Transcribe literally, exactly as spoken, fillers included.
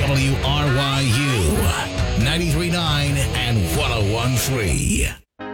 W R Y U ninety-three point nine and one oh one point three.